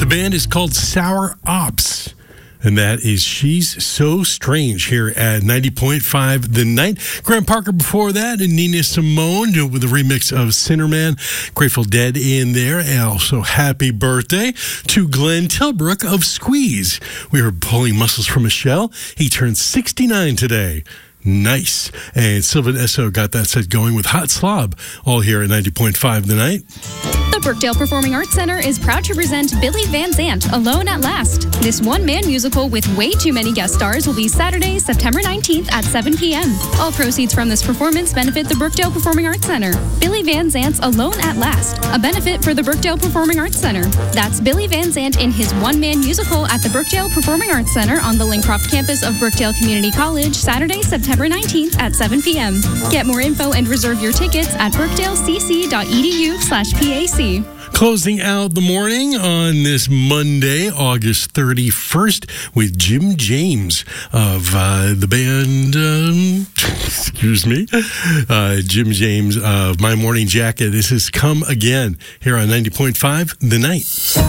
The band is called Sour Ops. And that is She's So Strange here at 90.5 The Night. Graham Parker before that, and Nina Simone with a remix of Sinnerman. Grateful Dead in there. And also happy birthday to Glenn Tilbrook of Squeeze. We were pulling muscles from Michelle. He turned 69 today. Nice. And Sylvan Esso got that set going with Hot Slob, all here at 90.5 The Night. The Brookdale Performing Arts Center is proud to present Billy Van Zandt, Alone at Last. This one-man musical with way too many guest stars will be Saturday, September 19th at 7 p.m. All proceeds from this performance benefit the Brookdale Performing Arts Center. Billy Van Zandt's Alone at Last, a benefit for the Brookdale Performing Arts Center. That's Billy Van Zandt in his one-man musical at the Brookdale Performing Arts Center on the Lincroft campus of Brookdale Community College, Saturday, September 19th at 7 p.m. Get more info and reserve your tickets at brookdalecc.edu/PAC. Closing out the morning on this Monday, August 31st, with Jim James of the band, Jim James of My Morning Jacket. This is Come Again here on 90.5 The Night.